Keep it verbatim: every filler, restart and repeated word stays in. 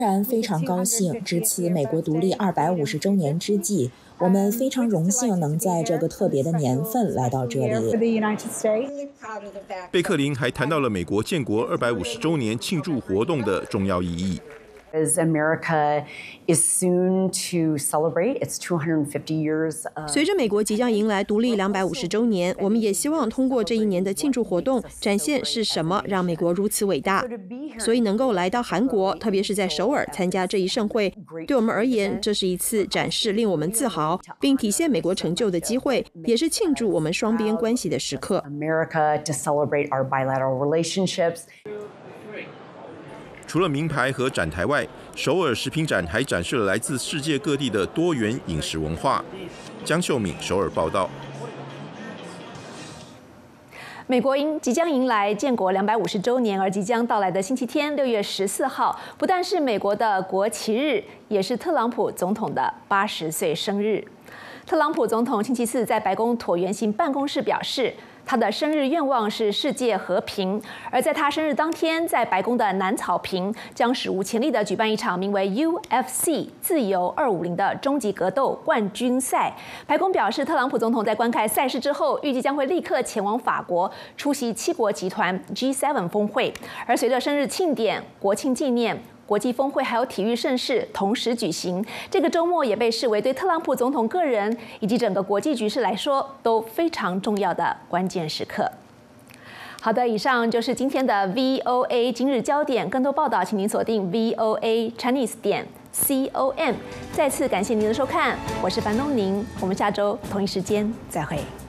然非常高兴，值此美国独立二百五十周年之际，我们非常荣幸能在这个特别的年份来到这里。 贝克林还谈到了美国建国二百五十周年庆祝活动的重要意义。 As America is soon to celebrate its two hundred fifty years. 随着美国即将迎来独立两百五十周年，我们也希望通过这一年的庆祝活动，展现是什么让美国如此伟大。所以能够来到韩国，特别是在首尔参加这一盛会，对我们而言，这是一次展示令我们自豪并体现美国成就的机会，也是庆祝我们双边关系的时刻。 America to celebrate our bilateral relationships. 除了名牌和展台外，首尔食品展还展示了来自世界各地的多元饮食文化。江秀敏首尔报道。 美国因即将迎来建国两百五十周年而即将到来的星期天六月十四号，不但是美国的国旗日，也是特朗普总统的八十岁生日。特朗普总统星期四在白宫椭圆形办公室表示，他的生日愿望是世界和平，而在他生日当天，在白宫的南草坪将史无前例地举办一场名为 U F C 自由二五零的终极格斗冠军赛。白宫表示，特朗普总统在观看赛事之后，预计将会立刻前往法国出席七国集团 G 七 峰会。而随着生日庆典、国庆纪念、国际峰会还有体育盛事同时举行，这个周末也被视为对特朗普总统个人以及整个国际局势来说都非常重要的关键时刻。好的，以上就是今天的 V O A 今日焦点，更多报道请您锁定 V O A Chinese 点 com。再次感谢您的收看，我是樊东宁，我们下周同一时间再会。